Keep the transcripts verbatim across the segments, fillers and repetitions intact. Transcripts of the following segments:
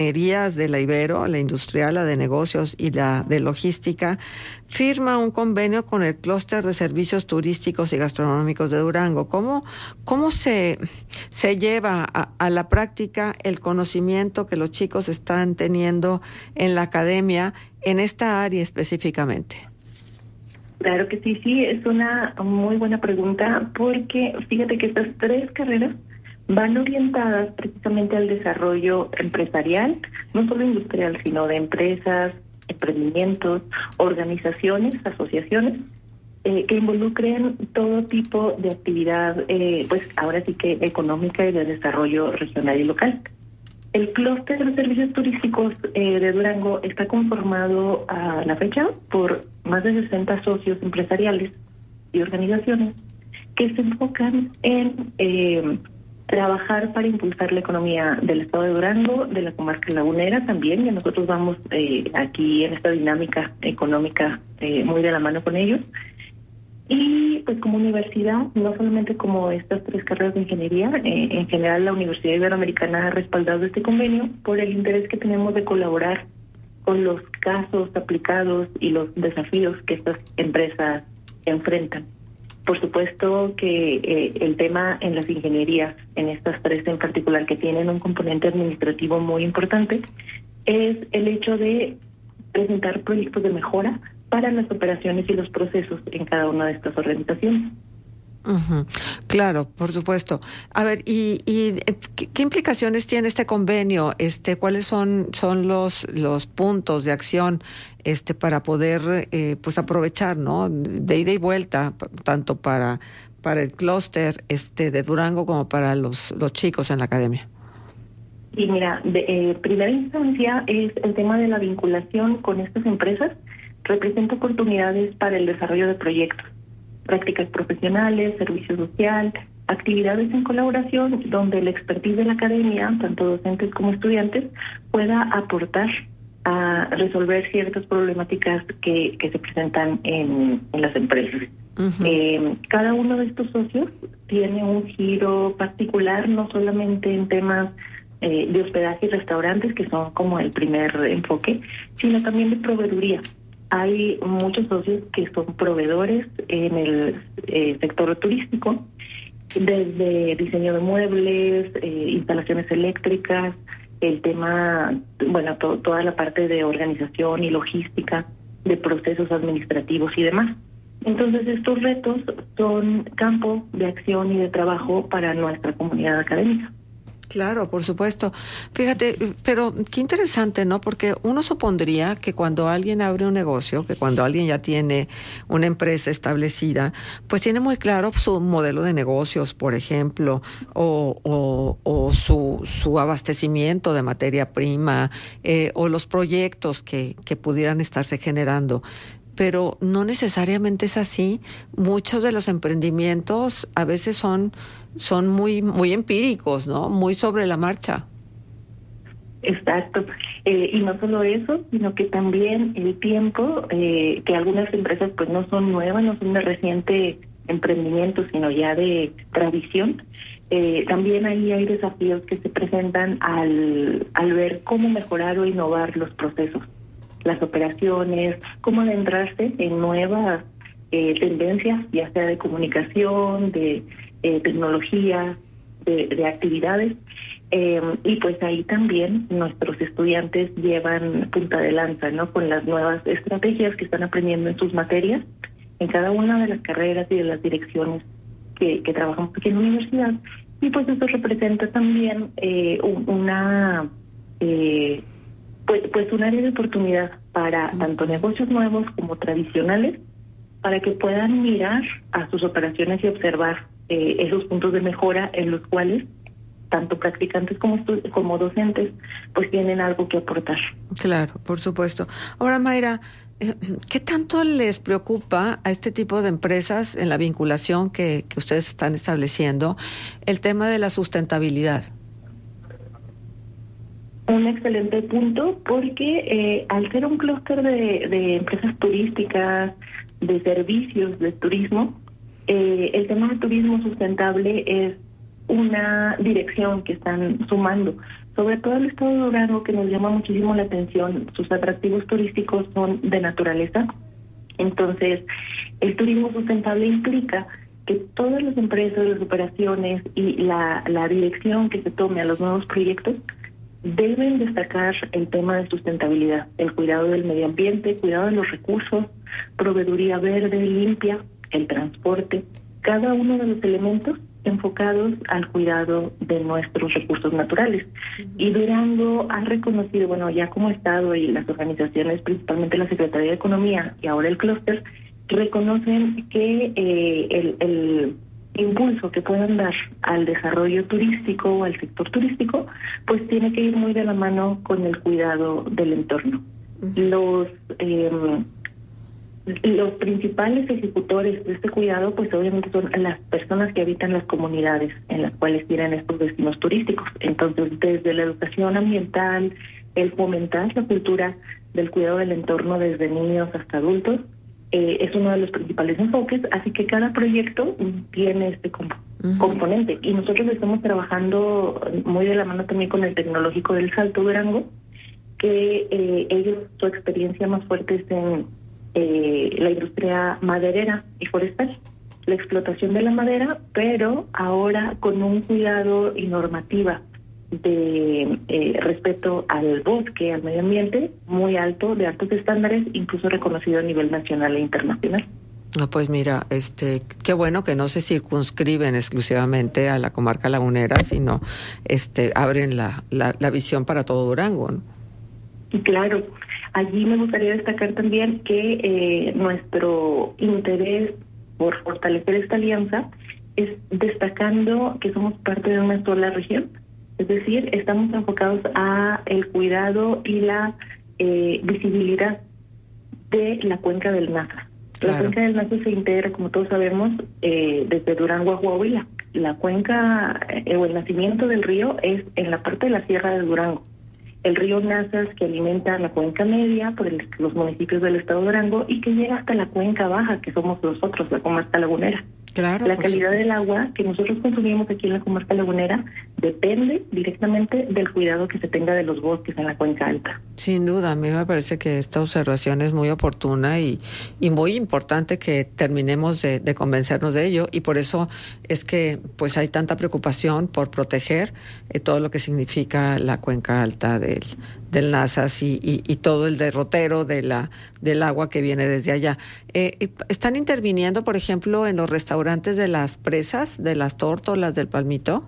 ingenierías de la Ibero, la industrial, la de negocios y la de logística, firma un convenio con el clúster de servicios turísticos y gastronómicos de Durango. ¿Cómo, cómo se, se lleva a, a la práctica el conocimiento que los chicos están teniendo en la academia en esta área específicamente? Claro que sí, sí, es una muy buena pregunta, porque fíjate que estas tres carreras van orientadas precisamente al desarrollo empresarial, no solo industrial, sino de empresas, emprendimientos, organizaciones, asociaciones, eh, que involucren todo tipo de actividad, eh, pues ahora sí que económica y de desarrollo regional y local. El clúster de servicios turísticos eh, de Durango está conformado a la fecha por más de sesenta socios empresariales y organizaciones que se enfocan en eh, trabajar para impulsar la economía del estado de Durango, de la comarca lagunera también, y nosotros vamos eh, aquí en esta dinámica económica eh, muy de la mano con ellos. Y pues como universidad, no solamente como estas tres carreras de ingeniería, eh, en general la Universidad Iberoamericana ha respaldado este convenio por el interés que tenemos de colaborar con los casos aplicados y los desafíos que estas empresas enfrentan. Por supuesto que eh, el tema en las ingenierías, en estas tres en particular, que tienen un componente administrativo muy importante, es el hecho de presentar proyectos de mejora para las operaciones y los procesos en cada una de estas organizaciones. Uh-huh. Claro, por supuesto. A ver, ¿y, y ¿qué, qué implicaciones tiene este convenio? Este, ¿cuáles son son los los puntos de acción este para poder eh, pues aprovechar, ¿no? De ida y vuelta, tanto para para el clúster este de Durango como para los los chicos en la academia. Y mira, de eh, primera instancia es el tema de la vinculación con estas empresas. Representa oportunidades para el desarrollo de proyectos, prácticas profesionales, servicio social, actividades en colaboración donde el expertise de la academia, tanto docentes como estudiantes, pueda aportar a resolver ciertas problemáticas que, que se presentan en, en las empresas. Uh-huh. Eh, cada uno de estos socios tiene un giro particular, no solamente en temas eh, de hospedaje y restaurantes, que son como el primer enfoque, sino también de proveeduría. Hay muchos socios que son proveedores en el eh, sector turístico, desde diseño de muebles, eh, instalaciones eléctricas, el tema, bueno, to- toda la parte de organización y logística, de procesos administrativos y demás. Entonces, estos retos son campo de acción y de trabajo para nuestra comunidad académica. Claro, por supuesto. Fíjate, pero qué interesante, ¿no? Porque uno supondría que cuando alguien abre un negocio, que cuando alguien ya tiene una empresa establecida, pues tiene muy claro su modelo de negocios, por ejemplo, o, o, o su, su abastecimiento de materia prima, eh, o los proyectos que, que pudieran estarse generando. Pero no necesariamente es así. Muchos de los emprendimientos a veces son son muy muy empíricos, ¿no? Muy sobre la marcha. Exacto. Eh, y no solo eso, sino que también el tiempo, eh, que algunas empresas pues no son nuevas, no son de reciente emprendimiento, sino ya de tradición. Eh, también ahí hay desafíos que se presentan al, al ver cómo mejorar o innovar los procesos, las operaciones, cómo adentrarse en nuevas eh, tendencias, ya sea de comunicación, de eh, tecnología, de, de actividades. Eh, y pues ahí también nuestros estudiantes llevan punta de lanza, ¿no? Con las nuevas estrategias que están aprendiendo en sus materias, en cada una de las carreras y de las direcciones que, que trabajamos aquí en la universidad. Y pues eso representa también eh, un, una... Eh, Pues, pues un área de oportunidad para tanto negocios nuevos como tradicionales, para que puedan mirar a sus operaciones y observar eh, esos puntos de mejora en los cuales tanto practicantes como estu- como docentes pues tienen algo que aportar. Claro, por supuesto. Ahora, Mayra, ¿qué tanto les preocupa a este tipo de empresas en la vinculación que, que ustedes están estableciendo el tema de la sustentabilidad? Un excelente punto, porque eh, al ser un clúster de, de empresas turísticas, de servicios de turismo, eh, el tema del turismo sustentable es una dirección que están sumando. sobre todo el estado de Durango, que nos llama muchísimo la atención. Sus atractivos turísticos son de naturaleza. Entonces, el turismo sustentable implica que todas las empresas, las operaciones y la, la dirección que se tome a los nuevos proyectos deben destacar el tema de sustentabilidad, el cuidado del medio ambiente, cuidado de los recursos, proveeduría verde, limpia, el transporte, cada uno de los elementos enfocados al cuidado de nuestros recursos naturales. Uh-huh. Y Durango ha reconocido, bueno, ya como Estado y las organizaciones, principalmente la Secretaría de Economía y ahora el clúster, reconocen que eh, el, el impulso que puedan dar al desarrollo turístico o al sector turístico, pues tiene que ir muy de la mano con el cuidado del entorno. Uh-huh. Los eh, los principales ejecutores de este cuidado, pues obviamente son las personas que habitan las comunidades en las cuales tienen estos destinos turísticos. Entonces, desde la educación ambiental, el fomentar la cultura del cuidado del entorno desde niños hasta adultos, eh, es uno de los principales enfoques, así que cada proyecto tiene este comp- uh-huh. componente. Y nosotros estamos trabajando muy de la mano también con el Tecnológico del Salto Durango, que eh, ellos, su experiencia más fuerte es en eh, la industria maderera y forestal, la explotación de la madera, pero ahora con un cuidado y normativa de eh, respeto al bosque, al medio ambiente, muy alto, de altos estándares, incluso reconocido a nivel nacional e internacional. No, pues mira, este, qué bueno que no se circunscriben exclusivamente a la comarca lagunera, sino este, abren la, la, la visión para todo Durango, ¿no? Y claro, allí me gustaría destacar también que eh, nuestro interés por fortalecer esta alianza es destacando que somos parte de una sola región. Es decir, estamos enfocados a el cuidado y la eh, visibilidad de la cuenca del Nasa. Claro. La cuenca del Nasa se integra, como todos sabemos, eh, desde Durango a Coahuila. La cuenca eh, o el nacimiento del río es en la parte de la Sierra de Durango. El río Nazas, que alimenta la cuenca media por el, los municipios del estado de Durango, y que llega hasta la cuenca baja, que somos nosotros, la comarca lagunera. Claro, la calidad supuesto. del agua que nosotros consumimos aquí en la comarca lagunera depende directamente del cuidado que se tenga de los bosques en la cuenca alta. Sin duda, a mí me parece que esta observación es muy oportuna y, y muy importante que terminemos de, de convencernos de ello, y por eso es que pues hay tanta preocupación por proteger eh, todo lo que significa la cuenca alta del, del Nazas y, y, y todo el derrotero de la del agua que viene desde allá. Eh, ¿Están interviniendo, por ejemplo, en los restaurantes de las presas, de las tórtolas, del Palmito?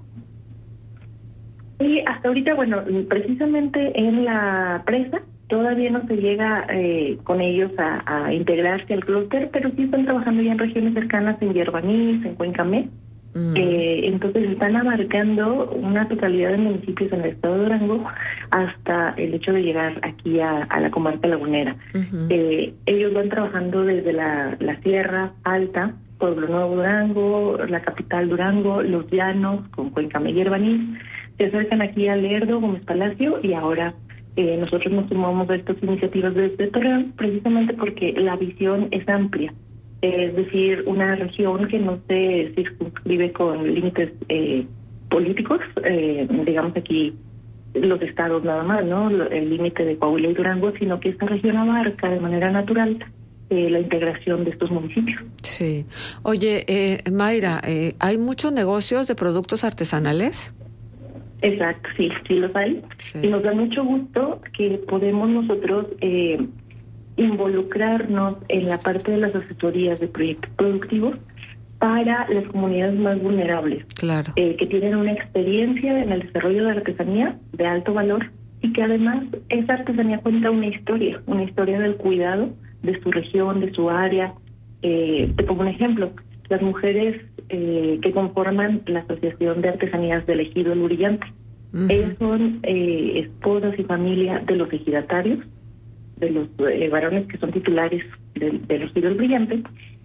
Sí, hasta ahorita, bueno, precisamente en la presa todavía no se llega eh, con ellos a, a integrarse al clúster, pero sí están trabajando ya en regiones cercanas, en Yerbanís, en Cuencamé. Uh-huh. Eh, entonces están abarcando una totalidad de municipios en el estado de Durango hasta el hecho de llegar aquí a, a la comarca lagunera. Uh-huh. Eh, ellos van trabajando desde la, la Sierra Alta, Pueblo Nuevo Durango, la capital Durango, Los Llanos, con Cuencamé y Yerbanís. Se acercan aquí a Lerdo, Gómez Palacio, y ahora eh, nosotros nos sumamos a estas iniciativas desde Torreón, precisamente porque la visión es amplia. Es decir, una región que no se circunscribe con límites eh, políticos, eh, digamos aquí los estados nada más, ¿no? El límite de Coahuila y Durango, sino que esta región abarca de manera natural eh, la integración de estos municipios. Sí. Oye, eh, Mayra, eh, ¿hay muchos negocios de productos artesanales? Exacto, sí, sí los hay. Sí. Y nos da mucho gusto que podemos nosotros eh, involucrarnos en la parte de las asesorías de proyectos productivos para las comunidades más vulnerables, claro, eh, que tienen una experiencia en el desarrollo de artesanía de alto valor y que además esa artesanía cuenta una historia, una historia del cuidado de su región, de su área. Eh, te pongo un ejemplo, las mujeres eh, que conforman la Asociación de Artesanías del Ejido El Urillante, uh-huh. ellas son eh, esposas y familia de los ejidatarios, de los eh, varones que son titulares de, de los Ejidos Brillantes,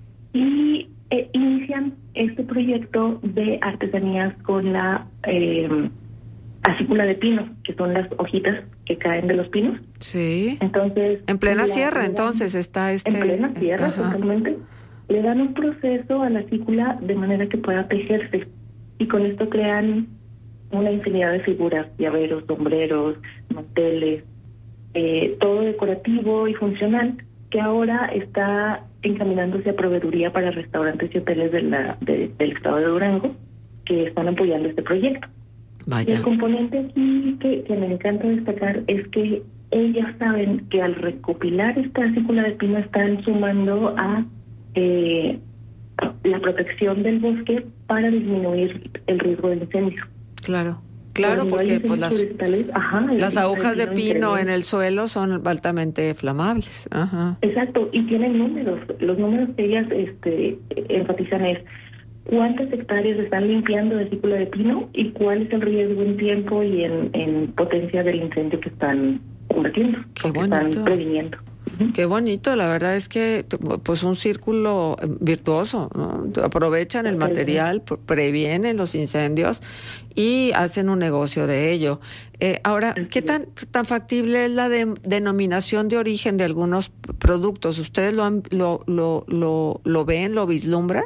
y eh, inician este proyecto de artesanías con la eh, acícula de pino, que son las hojitas que caen de los pinos. Sí. Entonces, en plena la, sierra, dan, entonces está este. En plena sierra, ajá, totalmente. Le dan un proceso a la acícula de manera que pueda tejerse, y con esto crean una infinidad de figuras, llaveros, sombreros, manteles, eh, todo decorativo y funcional, que ahora está encaminándose a proveeduría para restaurantes y hoteles de la, de, del estado de Durango, que están apoyando este proyecto. Vaya. Y el componente aquí que, que me encanta destacar es que ellas saben que al recopilar esta cícula de pino están sumando a eh, la protección del bosque para disminuir el riesgo de incendio. Claro. Claro, porque pues las, ajá, las las agujas de pino en el suelo son altamente inflamables. Ajá. Exacto, y tienen números. Los números que ellas este, enfatizan es cuántas hectáreas están limpiando de cícula de pino y cuál es el riesgo en tiempo y en, en potencia del incendio que están combatiendo, que están previniendo. Qué bonito, la verdad es que pues un círculo virtuoso, ¿no? Aprovechan el material, previenen los incendios y hacen un negocio de ello. Eh, ahora, ¿qué tan tan factible es la de, denominación de origen de algunos productos? ¿Ustedes lo han, lo, lo lo lo ven, lo vislumbran?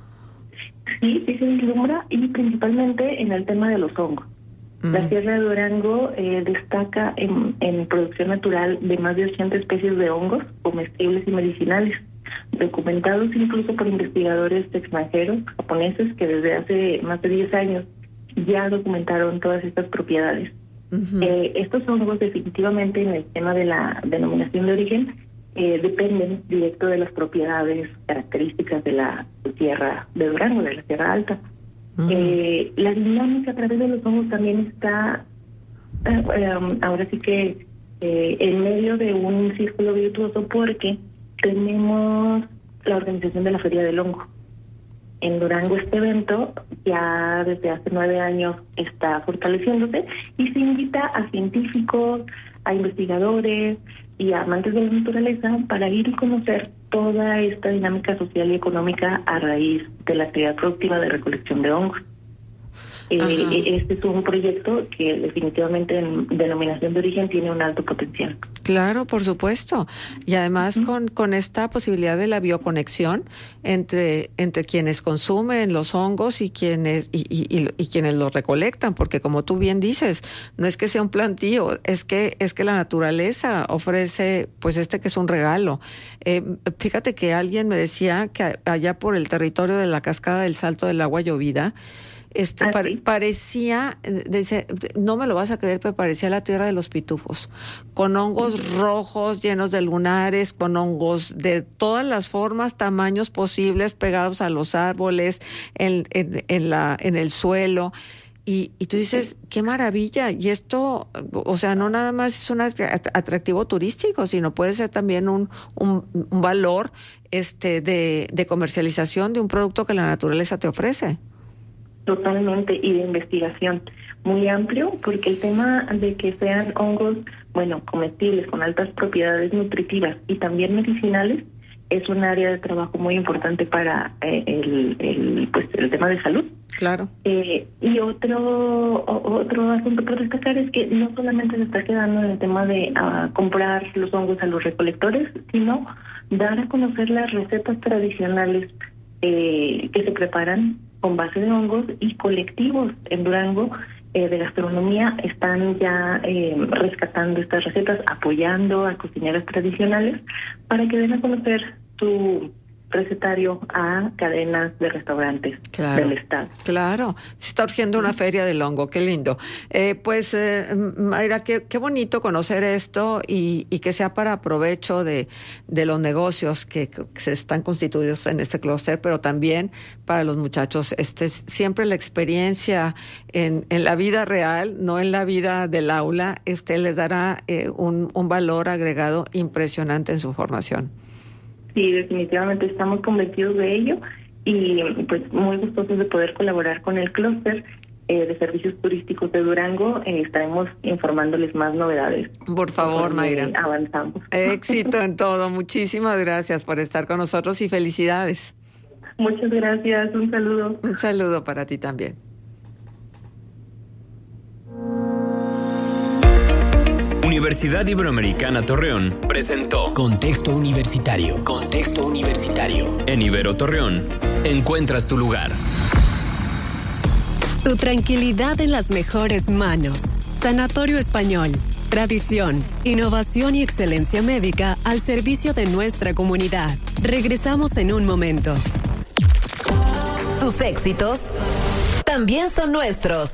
Sí, sí se vislumbra, y principalmente en el tema de los hongos. La Sierra de Durango eh, destaca en, en producción natural de más de ochenta especies de hongos comestibles y medicinales, documentados incluso por investigadores extranjeros, japoneses, que desde hace más de diez años ya documentaron todas estas propiedades. Uh-huh. Eh, estos hongos definitivamente en el tema de la denominación de origen eh, dependen directo de las propiedades características de la Sierra de Durango, de la Sierra Alta. Eh, la dinámica a través de los hongos también está eh, eh, ahora sí que eh, en medio de un círculo virtuoso, porque tenemos la organización de la Feria del Hongo. En Durango este evento ya desde hace nueve años está fortaleciéndose y se invita a científicos, a investigadores y a amantes de la naturaleza para ir y conocer toda esta dinámica social y económica a raíz de la actividad productiva de recolección de hongos. Eh, este es un proyecto que definitivamente en denominación de origen tiene un alto potencial. Claro, por supuesto. Y además uh-huh. con, con esta posibilidad de la bioconexión entre, entre quienes consumen los hongos y quienes, y, y, y, y quienes los recolectan, porque como tú bien dices, no es que sea un plantío, es que, es que la naturaleza ofrece pues este que es un regalo. Eh, fíjate que alguien me decía que allá por el territorio de la cascada del Salto del Agua Llovida, Este ¿Ah, pare, sí? parecía, dice, no me lo vas a creer, pero parecía la tierra de los pitufos, con hongos rojos llenos de lunares, con hongos de todas las formas, tamaños posibles, pegados a los árboles, en, en, en la, en el suelo. Y, y tú dices, qué maravilla. Y esto, o sea, no nada más es un atractivo turístico, sino puede ser también un, un, un valor este de, de comercialización de un producto que la naturaleza te ofrece. Totalmente, y de investigación muy amplio, porque el tema de que sean hongos, bueno, comestibles con altas propiedades nutritivas y también medicinales, es un área de trabajo muy importante para eh, el, el pues el tema de salud. Claro. Eh, y otro otro asunto por destacar es que no solamente se está quedando en el tema de uh, comprar los hongos a los recolectores, sino dar a conocer las recetas tradicionales eh, que se preparan con base de hongos, y colectivos en Durango eh, de gastronomía están ya eh, rescatando estas recetas, apoyando a cocineras tradicionales para que den a conocer su recetario a cadenas de restaurantes claro, del estado. Claro, se está urgiendo una feria del hongo, qué lindo. Eh, pues, eh, Mayra, qué, qué bonito conocer esto y, y que sea para provecho de, de los negocios que, que se están constituidos en este clúster, pero también para los muchachos. Este, siempre la experiencia en, en la vida real, no en la vida del aula, este, les dará eh, un, un valor agregado impresionante en su formación. Sí, definitivamente estamos convencidos de ello y pues muy gustosos de poder colaborar con el clúster eh, de servicios turísticos de Durango. Eh, estaremos informándoles más novedades. Por favor, Mayra. Avanzamos. Éxito en todo. Muchísimas gracias por estar con nosotros y felicidades. Muchas gracias. Un saludo. Un saludo para ti también. Universidad Iberoamericana Torreón presentó Contexto Universitario. Contexto Universitario. En Ibero Torreón, encuentras tu lugar. Tu tranquilidad en las mejores manos. Sanatorio Español. Tradición, innovación y excelencia médica al servicio de nuestra comunidad. Regresamos en un momento. Tus éxitos también son nuestros.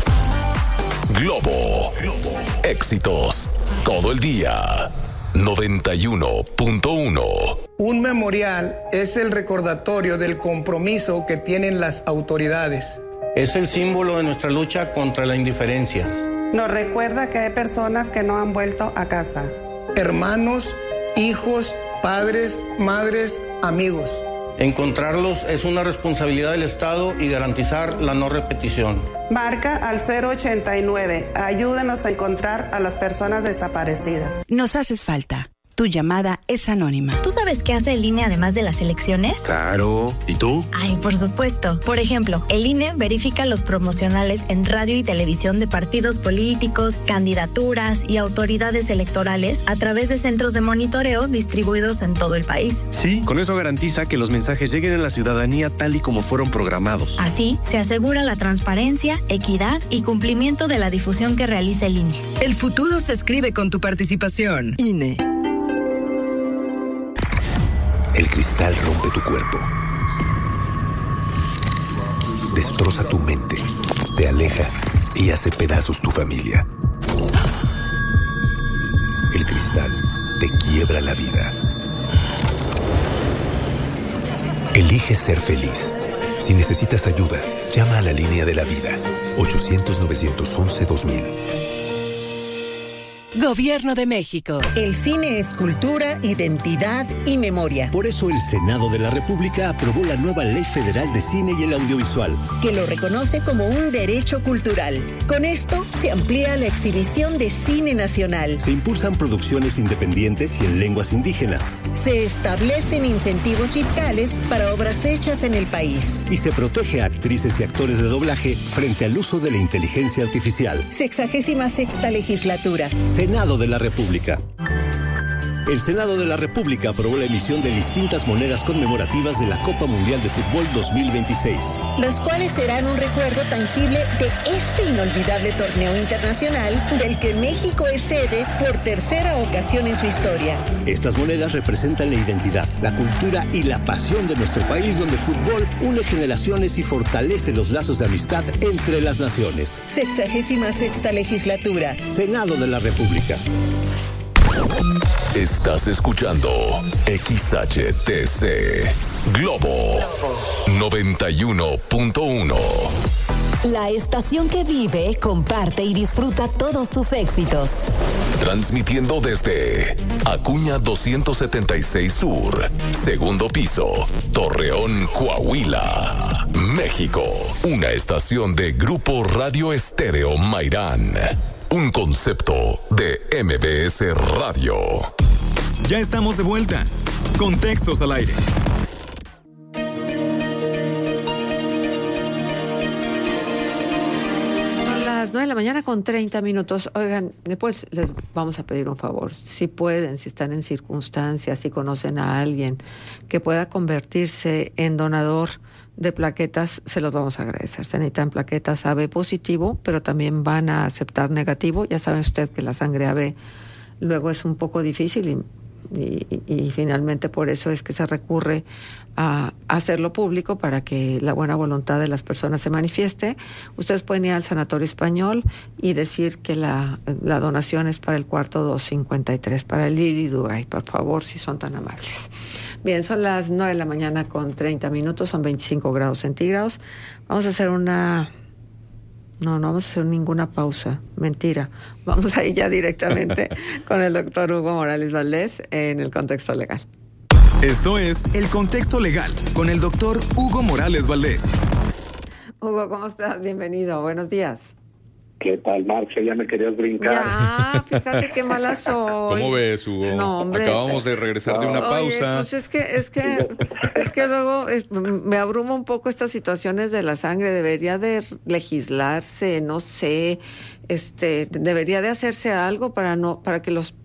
Globo. Éxitos todo el día. noventa y uno punto uno. Un memorial es el recordatorio del compromiso que tienen las autoridades. Es el símbolo de nuestra lucha contra la indiferencia. Nos recuerda que hay personas que no han vuelto a casa. Hermanos, hijos, padres, madres, amigos. Encontrarlos es una responsabilidad del Estado y garantizar la no repetición. Marca al cero ochenta y nueve. Ayúdanos a encontrar a las personas desaparecidas. Nos haces falta. Tu llamada es anónima. ¿Tú sabes qué hace el I N E además de las elecciones? Claro. ¿Y tú? Ay, por supuesto. Por ejemplo, el I N E verifica los promocionales en radio y televisión de partidos políticos, candidaturas y autoridades electorales a través de centros de monitoreo distribuidos en todo el país. Sí, con eso garantiza que los mensajes lleguen a la ciudadanía tal y como fueron programados. Así, se asegura la transparencia, equidad y cumplimiento de la difusión que realiza el I N E. El futuro se escribe con tu participación. I N E. El cristal rompe tu cuerpo, destroza tu mente, te aleja y hace pedazos tu familia. El cristal te quiebra la vida. Elige ser feliz. Si necesitas ayuda, llama a la línea de la vida, ochocientos, novecientos once, dos mil. Gobierno de México. El cine es cultura, identidad y memoria. Por eso el Senado de la República aprobó la nueva Ley Federal de Cine y el Audiovisual, que lo reconoce como un derecho cultural. Con esto se amplía la exhibición de cine nacional. Se impulsan producciones independientes y en lenguas indígenas. Se establecen incentivos fiscales para obras hechas en el país. Y se protege a actrices y actores de doblaje frente al uso de la inteligencia artificial. Sexagésima sexta legislatura. Senado de la República. El Senado de la República aprobó la emisión de distintas monedas conmemorativas de la Copa Mundial de Fútbol dos mil veintiséis. Las cuales serán un recuerdo tangible de este inolvidable torneo internacional del que México es sede por tercera ocasión en su historia. Estas monedas representan la identidad, la cultura y la pasión de nuestro país, donde el fútbol une generaciones y fortalece los lazos de amistad entre las naciones. Sexagésima sexta legislatura. Senado de la República. Estás escuchando X H T C Globo noventa y uno punto uno. La estación que vive, comparte y disfruta todos tus éxitos. Transmitiendo desde Acuña doscientos setenta y seis Sur, segundo piso, Torreón, Coahuila, México. Una estación de Grupo Radio Estéreo Mairán. Un concepto de M B S Radio. Ya estamos de vuelta. Contextos al aire. Son las nueve de la mañana con treinta minutos. Oigan, después les vamos a pedir un favor. Si pueden, si están en circunstancias, si conocen a alguien que pueda convertirse en donador de plaquetas, se los vamos a agradecer. Se necesitan plaquetas A B positivo, pero también van a aceptar negativo. Ya saben ustedes que la sangre A B luego es un poco difícil y, y, y finalmente por eso es que se recurre a hacerlo público para que la buena voluntad de las personas se manifieste. Ustedes pueden ir al Sanatorio Español y decir que la, la donación es para el cuarto doscientos cincuenta y tres, para el Lidi Dugay, por favor, si son tan amables. Bien, son las nueve de la mañana con treinta minutos, son veinticinco grados centígrados. Vamos a hacer una... No, no vamos a hacer ninguna pausa, mentira. Vamos a ir ya directamente con el doctor Hugo Morales Valdés en el contexto legal. Esto es El Contexto Legal con el doctor Hugo Morales Valdés. Hugo, ¿cómo estás? Bienvenido, buenos días. ¿Qué tal, Marcia? Ya me querías brincar. Ya, fíjate qué mala soy. ¿Cómo ves, Hugo? No, hombre. Acabamos de regresar de una Oye, pausa. Pues es que, es que, es que luego es, me abruma un poco estas situaciones de la sangre. Debería de legislarse, no sé, este, debería de hacerse algo para no, para que los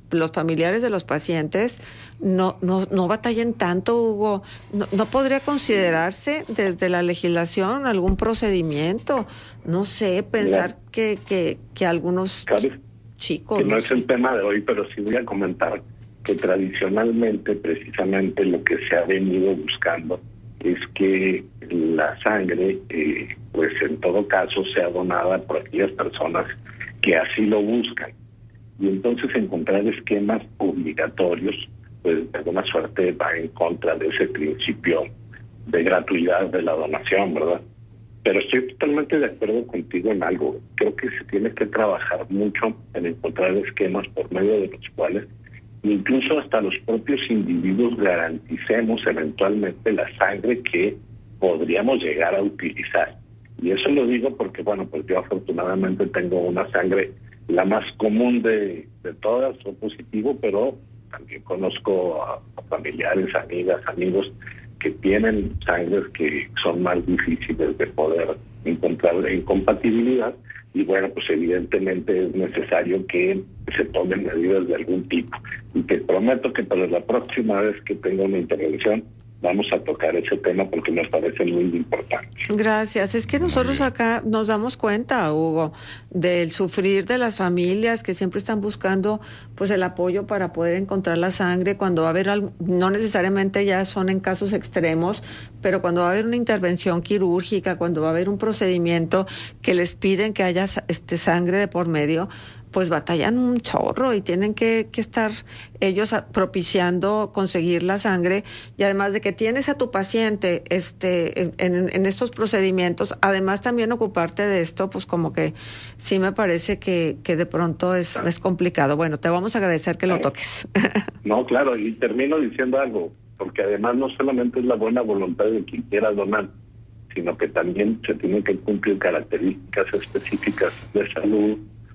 los familiares de los pacientes no, no, no batallen tanto, Hugo. No, no podría considerarse desde la legislación algún procedimiento, no sé, pensar Mira, que, que, que algunos ¿sabes? chicos... Que no, no es el tema de hoy, pero sí voy a comentar que tradicionalmente, precisamente, lo que se ha venido buscando es que la sangre, eh, pues en todo caso, sea donada por aquellas personas que así lo buscan. Y entonces encontrar esquemas obligatorios, pues de alguna suerte va en contra de ese principio de gratuidad de la donación, ¿verdad? Pero estoy totalmente de acuerdo contigo en algo. Creo que se tiene que trabajar mucho en encontrar esquemas por medio de los cuales incluso hasta los propios individuos garanticemos eventualmente la sangre que podríamos llegar a utilizar. Y eso lo digo porque, bueno, pues yo afortunadamente tengo una sangre la más común de, de todas, soy positivo, pero también conozco a, a familiares, amigas, amigos que tienen sangres que son más difíciles de poder encontrar en compatibilidad. Y bueno, pues evidentemente es necesario que se tomen medidas de algún tipo. Y te prometo que para la próxima vez que tenga una intervención vamos a tocar ese tema porque nos parece muy importante. Gracias. Es que nosotros acá nos damos cuenta, Hugo, del sufrir de las familias que siempre están buscando pues el apoyo para poder encontrar la sangre cuando va a haber algo, no necesariamente ya son en casos extremos, pero cuando va a haber una intervención quirúrgica, cuando va a haber un procedimiento que les piden que haya este sangre de por medio, pues batallan un chorro y tienen que, que estar ellos propiciando conseguir la sangre. Y además de que tienes a tu paciente este en, en, en estos procedimientos, además también ocuparte de esto, pues como que sí me parece que, que de pronto es, es complicado. Bueno, te vamos a agradecer que lo toques. No, claro, y termino diciendo algo, porque además no solamente es la buena voluntad de quien quiera donar, sino que también se tienen que cumplir características específicas de salud,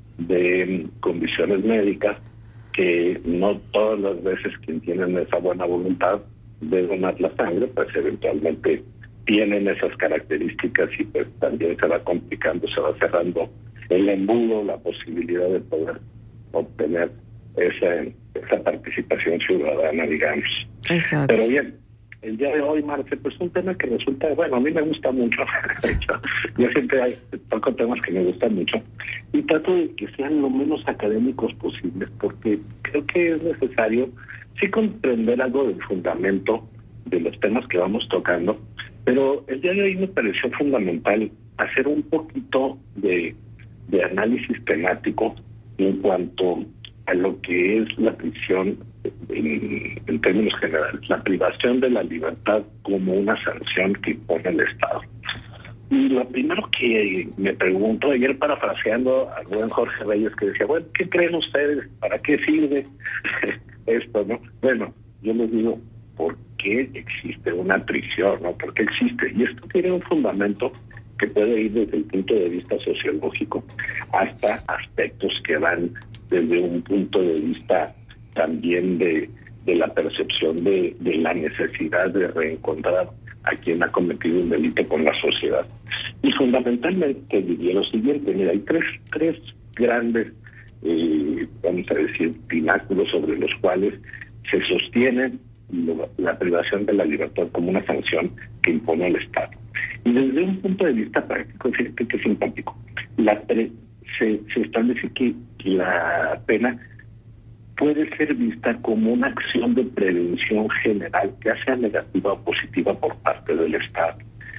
de condiciones médicas, que no todas las veces quien tienen esa buena voluntad de donar la sangre, pues eventualmente tienen esas características y pues también se va complicando, se va cerrando el embudo, la posibilidad de poder obtener esa, esa participación ciudadana, digamos. Exacto. Pero bien, el día de hoy, Marce, pues un tema que resulta, bueno, a mí me gusta mucho. Yo siempre hay, toco temas que me gustan mucho y trato de que sean lo menos académicos posibles, porque creo que es necesario sí comprender algo del fundamento de los temas que vamos tocando, pero el día de hoy me pareció fundamental hacer un poquito de, de análisis temático en cuanto a lo que es la prisión en, en términos generales, la privación de la libertad como una sanción que impone el Estado. Y lo primero que me pregunto, ayer parafraseando al buen Jorge Reyes, que decía, bueno, ¿qué creen ustedes? ¿Para qué sirve esto, no? Bueno, yo les digo, ¿por qué existe una prisión, no? ¿Por qué existe? Y esto tiene un fundamento que puede ir desde el punto de vista sociológico hasta aspectos que van desde un punto de vista también de, de la percepción de, de la necesidad de reencontrar a quien ha cometido un delito con la sociedad. Y fundamentalmente diría lo siguiente, mira, hay tres, tres grandes, eh, vamos a decir, pináculos sobre los cuales se sostiene lo, la privación de la libertad como una sanción que impone el Estado. Y desde un punto de vista práctico, fíjate que simpático, la pre, se, se establece que la pena puede ser vista como una acción de prevención general, ya sea negativa o positiva por parte del Estado.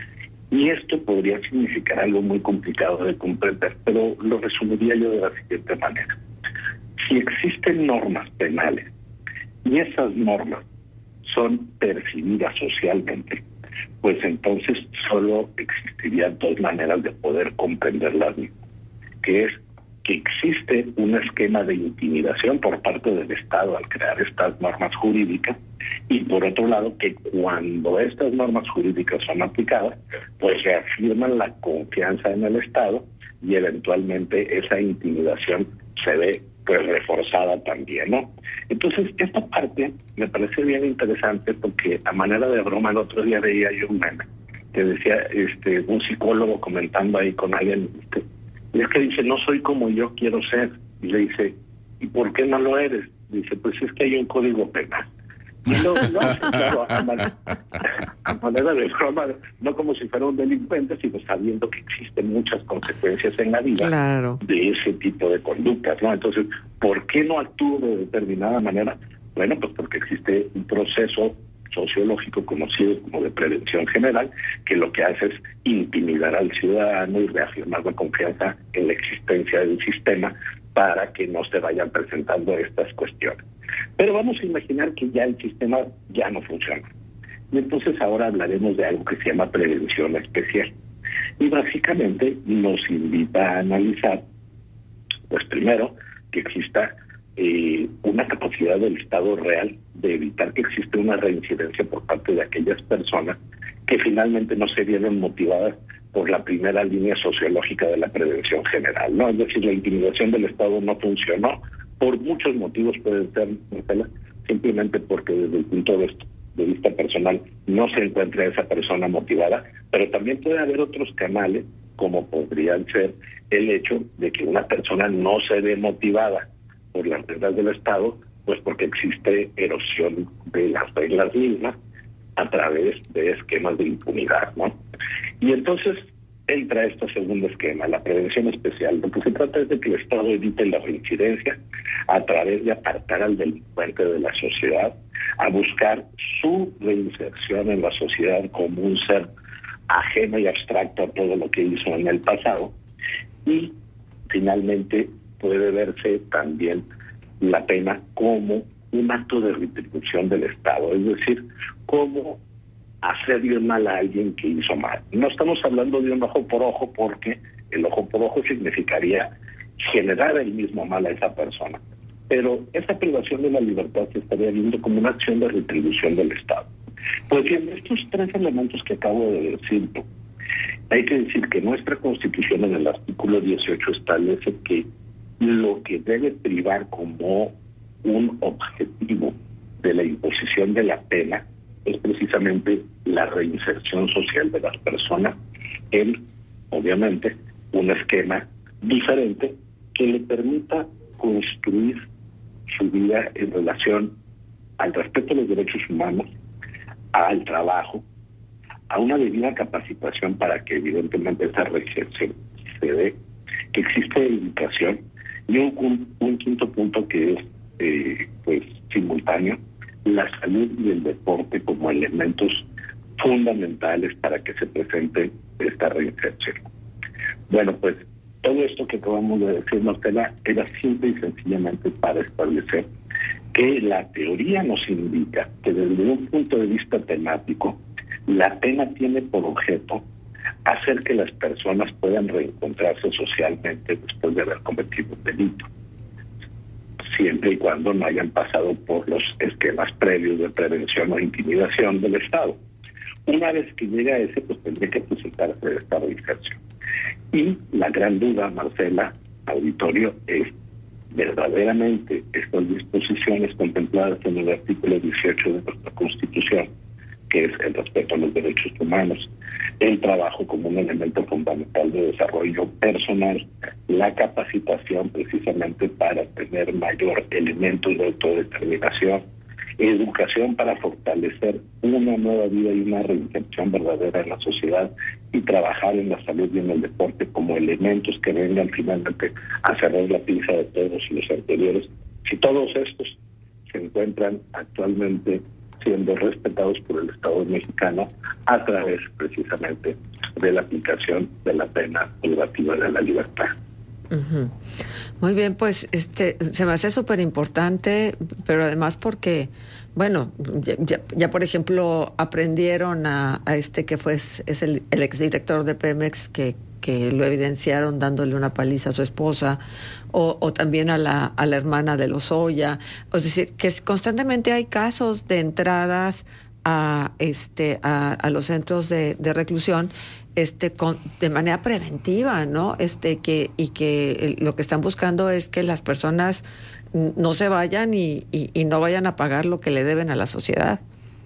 Y esto podría significar algo muy complicado de comprender, pero lo resumiría yo de la siguiente manera. Si existen normas penales y esas normas son percibidas socialmente, pues entonces solo existirían dos maneras de poder comprenderlas mismas, que es que existe un esquema de intimidación por parte del Estado al crear estas normas jurídicas, y por otro lado que cuando estas normas jurídicas son aplicadas, pues reafirman la confianza en el Estado y eventualmente esa intimidación se ve pues reforzada también, ¿no? Entonces esta parte me parece bien interesante porque a manera de broma el otro día veía yo un meme que decía este un psicólogo comentando ahí con alguien, este, y es que dice, no soy como yo quiero ser. Y le dice, ¿y por qué no lo eres? dice, pues es que hay un código penal. Y lo, lo hace, claro, a, man, a manera de broma, no como si fuera un delincuente, sino sabiendo que existen muchas consecuencias en la vida claro. de ese tipo de conductas, ¿no? Entonces, ¿por qué no actúo de determinada manera? Bueno, pues porque existe un proceso sociológico conocido como de prevención general, que lo que hace es intimidar al ciudadano y reafirmar la confianza en la existencia del sistema para que no se vayan presentando estas cuestiones. Pero vamos a imaginar que ya el sistema ya no funciona. Y entonces ahora hablaremos de algo que se llama prevención especial. Y básicamente nos invita a analizar, pues primero, que exista eh, una capacidad del Estado real de evitar que exista una reincidencia por parte de aquellas personas que finalmente no se vieron motivadas por la primera línea sociológica de la prevención general, ¿no? Es decir, la intimidación del Estado no funcionó, por muchos motivos pueden ser, Marcela, simplemente porque desde el punto de, de vista personal no se encuentra esa persona motivada, pero también puede haber otros canales, como podrían ser el hecho de que una persona no se ve motivada por las reglas del Estado, pues porque existe erosión de las reglas mismas a través de esquemas de impunidad, ¿no? Y entonces entra este segundo esquema, la prevención especial. Lo que se trata es de que el Estado evite la reincidencia a través de apartar al delincuente de la sociedad, a buscar su reinserción en la sociedad como un ser ajeno y abstracto a todo lo que hizo en el pasado. Y finalmente puede verse también la pena como un acto de retribución del Estado, es decir, como hacerle mal a alguien que hizo mal. No estamos hablando de un ojo por ojo, porque el ojo por ojo significaría generar el mismo mal a esa persona. Pero esa privación de la libertad se estaría viendo como una acción de retribución del Estado. Pues bien, estos tres elementos que acabo de decir, hay que decir que nuestra Constitución en el artículo dieciocho establece que lo que debe privar como un objetivo de la imposición de la pena es precisamente la reinserción social de las personas en, obviamente, un esquema diferente que le permita construir su vida en relación al respeto a los derechos humanos, al trabajo, a una debida capacitación para que evidentemente esa reinserción se dé, que existe educación y un, un quinto punto que es eh, pues simultáneo, la salud y el deporte como elementos fundamentales para que se presente esta reinserción. Bueno, pues todo esto que acabamos de decir, Marcela, era simple y sencillamente para establecer que la teoría nos indica que desde un punto de vista temático, la pena tiene por objeto hacer que las personas puedan reencontrarse socialmente después de haber cometido un delito, siempre y cuando no hayan pasado por los esquemas previos de prevención o intimidación del Estado. Una vez que llega a ese, pues tendría que presentarse esta reinserción. Y la gran duda, Marcela, auditorio, es verdaderamente estas disposiciones contempladas en el artículo dieciocho de nuestra Constitución, que es el respeto a los derechos humanos, el trabajo como un elemento fundamental de desarrollo personal, la capacitación precisamente para tener mayor elementos de autodeterminación, educación para fortalecer una nueva vida y una reinserción verdadera en la sociedad, y trabajar en la salud y en el deporte como elementos que vengan finalmente a cerrar la pinza de todos los anteriores. Si todos estos se encuentran actualmente siendo respetados por el Estado mexicano a través precisamente de la aplicación de la pena privativa de la libertad. Uh-huh. Muy bien, pues este se me hace súper importante, pero además porque, bueno, ya, ya, ya por ejemplo aprendieron a, a este que fue es el, el exdirector de Pemex que que lo evidenciaron dándole una paliza a su esposa, o, o también a la a la hermana de Lozoya. Es decir, que constantemente hay casos de entradas a este a, a los centros de, de reclusión este con, de manera preventiva, ¿no? Este que y que lo que están buscando es que las personas no se vayan y, y, y no vayan a pagar lo que le deben a la sociedad.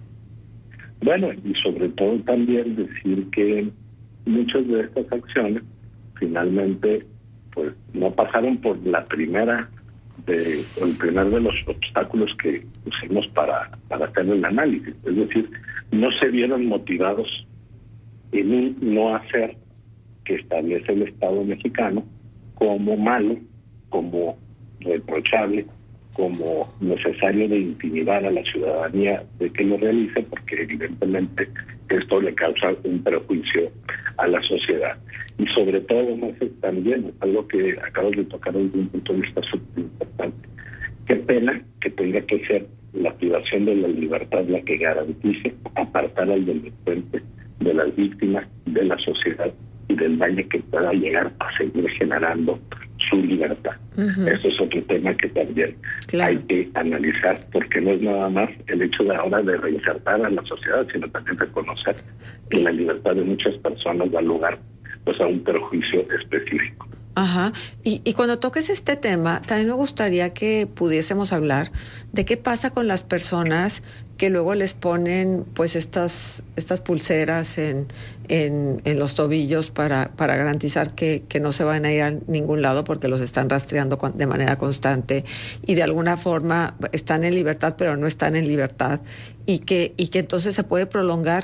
Bueno, y sobre todo también decir que muchas de estas acciones finalmente pues no pasaron por la primera de, el primer de los obstáculos que pusimos para, para hacer el análisis. Es decir, no se vieron motivados en un no hacer que establece el Estado mexicano como malo, como reprochable, como necesario de intimidar a la ciudadanía de que lo realice, porque evidentemente esto le causa un perjuicio a la sociedad. Y sobre todo, no sé, también algo que acabas de tocar desde un punto de vista súper importante. Qué pena que tenga que ser la privación de la libertad la que garantice apartar al delincuente de las víctimas, de la sociedad y del daño que pueda llegar a seguir generando su libertad. Uh-huh. Eso es otro tema que también claro. hay que analizar, porque no es nada más el hecho de ahora de reinsertar a la sociedad, sino también reconocer que la libertad de muchas personas da lugar pues a un perjuicio específico. Ajá. Y, y cuando toques este tema, también me gustaría que pudiésemos hablar de qué pasa con las personas que luego les ponen pues estas estas pulseras en en, en los tobillos para para garantizar que, que no se van a ir a ningún lado porque los están rastreando de manera constante y de alguna forma están en libertad pero no están en libertad y que y que entonces se puede prolongar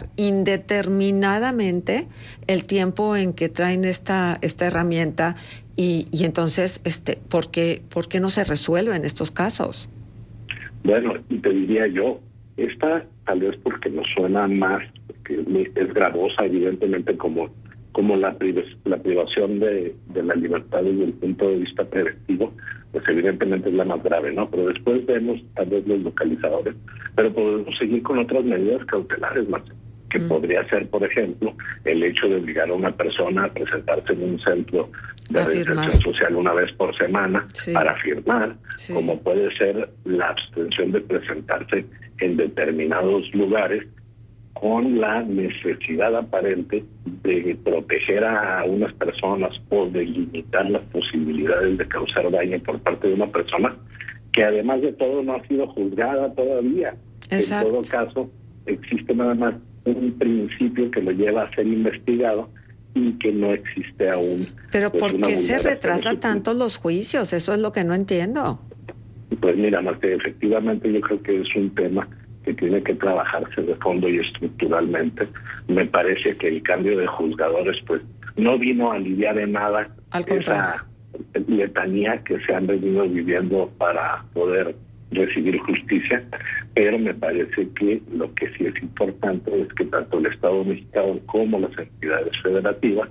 indeterminadamente el tiempo en que traen esta esta herramienta y, y entonces este ¿por qué, por qué no se resuelven estos casos? Bueno, y te diría yo, esta tal vez porque nos suena más, porque es gravosa evidentemente como como la, la privación de, de la libertad desde el punto de vista preventivo, pues evidentemente es la más grave, ¿no? Pero después vemos tal vez los localizadores, pero podemos seguir con otras medidas cautelares más, que mm. podría ser, por ejemplo, el hecho de obligar a una persona a presentarse en un centro de reinserción social una vez por semana sí. para firmar, sí. como puede ser la abstención de presentarse en determinados lugares con la necesidad aparente de proteger a unas personas o de limitar las posibilidades de causar daño por parte de una persona que además de todo no ha sido juzgada todavía. Exacto. En todo caso, existe nada más un principio que lo lleva a ser investigado y que no existe aún. Pero pues, ¿por qué se retrasa tanto los juicios? Eso es lo que no entiendo. Pues mira, Marta, efectivamente yo creo que es un tema que tiene que trabajarse de fondo y estructuralmente. Me parece que el cambio de juzgadores pues no vino a aliviar en nada esa letanía que se han venido viviendo para poder recibir justicia, pero me parece que lo que sí es importante es que tanto el Estado mexicano como las entidades federativas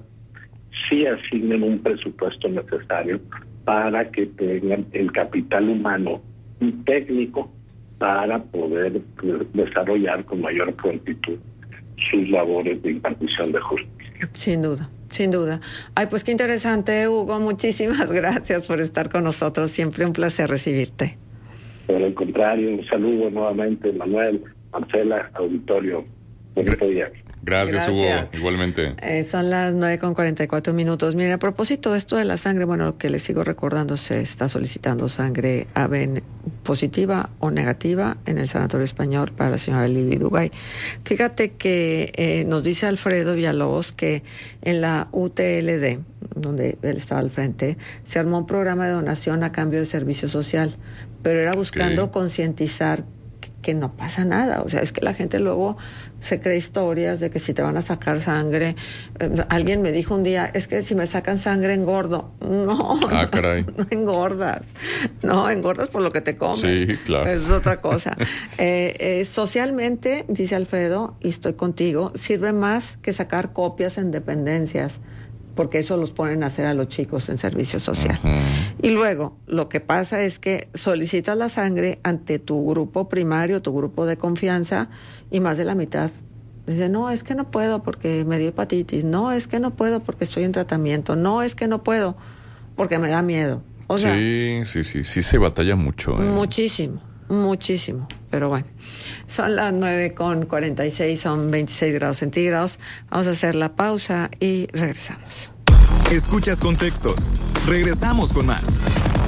sí asignen un presupuesto necesario para que tengan el capital humano y técnico para poder desarrollar con mayor prontitud sus labores de impartición de justicia. Sin duda, sin duda. Ay, pues qué interesante, Hugo. Muchísimas gracias por estar con nosotros. Siempre un placer recibirte. Por el contrario, un saludo nuevamente, Manuel, Marcela, auditorio. Buen día. Gracias, Gracias, Hugo. Igualmente. Eh, son las nueve con cuarenta y cuatro minutos. Miren, a propósito de esto de la sangre, bueno, lo que les sigo recordando, se está solicitando sangre A B N positiva o negativa en el Sanatorio Español para la señora Lili Dugay. Fíjate que eh, nos dice Alfredo Villalobos que en la U T L D, donde él estaba al frente, se armó un programa de donación a cambio de servicio social, pero era buscando okay. concientizar que no pasa nada. O sea, es que la gente luego se cree historias de que si te van a sacar sangre. Eh, alguien me dijo un día, es que si me sacan sangre engordo. No, ah, caray. no, no engordas. No, engordas por lo que te comes. Sí, claro. Es otra cosa. eh, eh, socialmente, dice Alfredo, y estoy contigo, sirve más que sacar copias en dependencias, porque eso los ponen a hacer a los chicos en servicio social. Uh-huh. Y luego, lo que pasa es que solicitas la sangre ante tu grupo primario, tu grupo de confianza, y más de la mitad dice, no, es que no puedo porque me dio hepatitis, no, es que no puedo porque estoy en tratamiento, no, es que no puedo porque me da miedo. O sea, sí, sí, sí, sí se batalla mucho. ¿eh? Muchísimo, muchísimo. Pero bueno, son las nueve con cuarenta y seis, son veintiséis grados centígrados. Vamos a hacer la pausa y regresamos. Escuchas Contextos. Regresamos con más.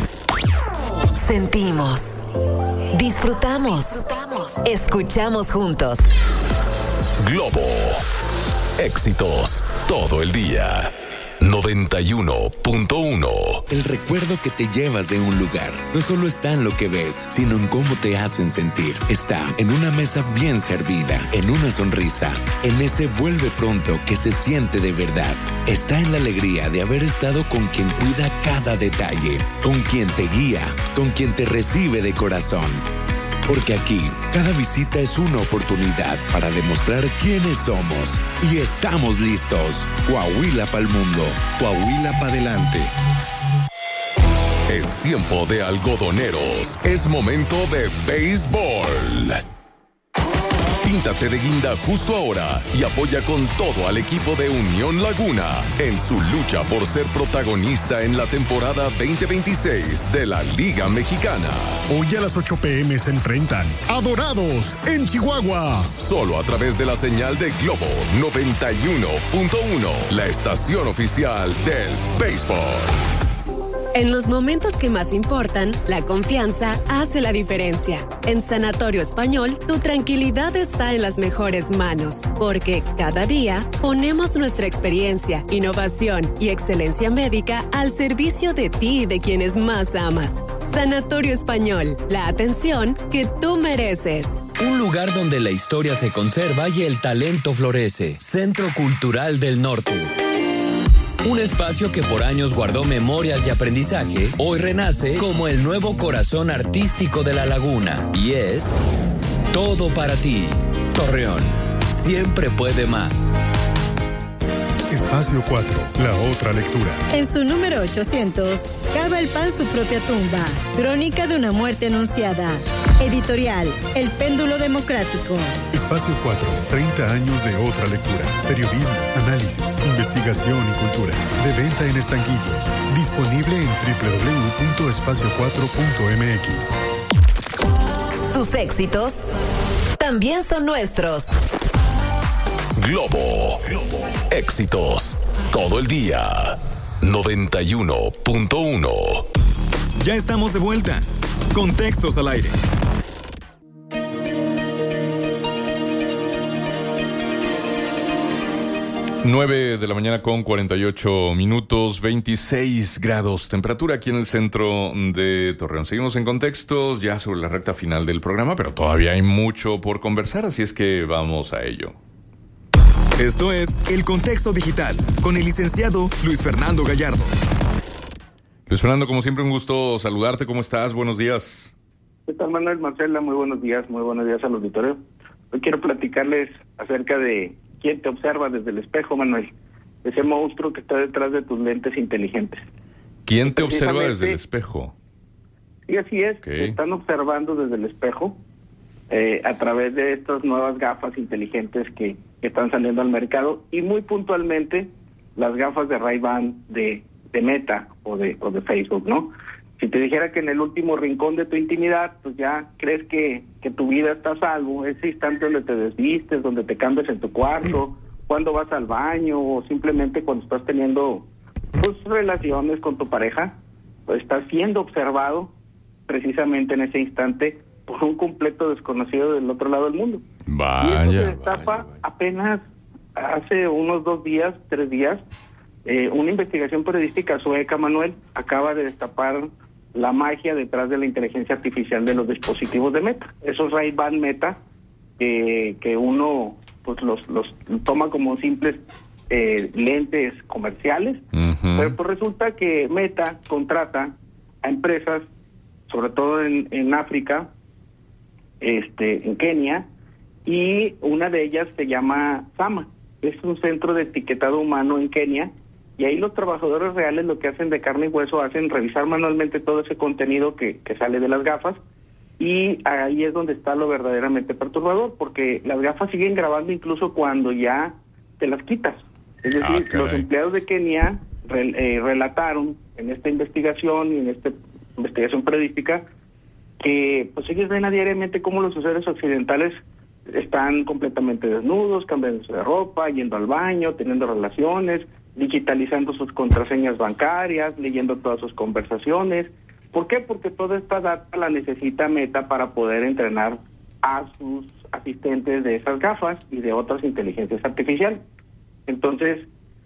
Sentimos. Disfrutamos. Disfrutamos. Escuchamos juntos. Globo. Éxitos todo el día. noventa y uno punto uno. El recuerdo que te llevas de un lugar no solo está en lo que ves, sino en cómo te hacen sentir. Está en una mesa bien servida, en una sonrisa, en ese vuelve pronto que se siente de verdad. Está en la alegría de haber estado con quien cuida cada detalle, con quien te guía, con quien te recibe de corazón. Porque aquí, cada visita es una oportunidad para demostrar quiénes somos. Y estamos listos. Coahuila pa'l mundo. Coahuila pa' adelante. Es tiempo de algodoneros. Es momento de béisbol. Píntate de guinda justo ahora y apoya con todo al equipo de Unión Laguna en su lucha por ser protagonista en la temporada veinte veintiséis de la Liga Mexicana. Hoy a las ocho pm se enfrentan a Dorados en Chihuahua. Solo a través de la señal de Globo noventa y uno punto uno, la estación oficial del béisbol. En los momentos que más importan, la confianza hace la diferencia. En Sanatorio Español, tu tranquilidad está en las mejores manos, porque cada día ponemos nuestra experiencia, innovación y excelencia médica al servicio de ti y de quienes más amas. Sanatorio Español, la atención que tú mereces. Un lugar donde la historia se conserva y el talento florece. Centro Cultural del Norte. Un espacio que por años guardó memorias y aprendizaje, hoy renace como el nuevo corazón artístico de la laguna. Y es todo para ti. Torreón, siempre puede más. Espacio cuatro, la otra lectura. En su número ochocientos, cava el pan su propia tumba. Crónica de una muerte anunciada. Editorial, El Péndulo Democrático. Espacio cuatro, treinta años de otra lectura. Periodismo, análisis, investigación y cultura. De venta en estanquillos. Disponible en doble u doble u doble u punto espacio cuatro punto m x. Tus éxitos también son nuestros. Globo. Éxitos. Todo el día. noventa y uno punto uno. Ya estamos de vuelta. Contextos al aire. nueve de la mañana con cuarenta y ocho minutos, veintiséis grados, temperatura aquí en el centro de Torreón. Seguimos en contextos ya sobre la recta final del programa, pero todavía hay mucho por conversar, así es que vamos a ello. Esto es El Contexto Digital, con el licenciado Luis Fernando Gallardo. Luis Fernando, como siempre, un gusto saludarte. ¿Cómo estás? Buenos días. ¿Qué tal, Manuel? Marcela, muy buenos días, muy buenos días al auditorio. Hoy quiero platicarles acerca de quién te observa desde el espejo, Manuel. Ese monstruo que está detrás de tus lentes inteligentes. ¿Quién te observa desde el espejo? Sí, así es. Okay. Te están observando desde el espejo eh, a través de estas nuevas gafas inteligentes que, que están saliendo al mercado, y muy puntualmente las gafas de Ray-Ban de, de Meta o de, o de Facebook, ¿no? Si te dijera que en el último rincón de tu intimidad, pues ya crees que, que tu vida está a salvo, ese instante donde te desvistes, donde te cambias en tu cuarto, cuando vas al baño, o simplemente cuando estás teniendo pues relaciones con tu pareja, pues estás siendo observado precisamente en ese instante por un completo desconocido del otro lado del mundo. Vaya, y eso se destapa vaya, vaya. apenas hace unos dos días, tres días, eh, una investigación periodística sueca, Manuel, acaba de destapar la magia detrás de la inteligencia artificial de los dispositivos de Meta. Esos Ray-Ban Meta, eh, que uno pues los, los toma como simples eh, lentes comerciales, uh-huh. pero pues resulta que Meta contrata a empresas, sobre todo en, en África, este, en Kenia, y una de ellas se llama Sama. Es un centro de etiquetado humano en Kenia, y ahí los trabajadores reales lo que hacen de carne y hueso hacen revisar manualmente todo ese contenido que, que sale de las gafas, y ahí es donde está lo verdaderamente perturbador, porque las gafas siguen grabando incluso cuando ya te las quitas. Es decir, ah, los empleados de Kenia re, eh, relataron en esta investigación y en esta investigación periodística que pues ellos ven a diariamente cómo los usuarios occidentales están completamente desnudos, cambiándose de ropa, yendo al baño, teniendo relaciones, digitalizando sus contraseñas bancarias, leyendo todas sus conversaciones. ¿Por qué? Porque toda esta data la necesita Meta para poder entrenar a sus asistentes de esas gafas y de otras inteligencias artificiales. Entonces,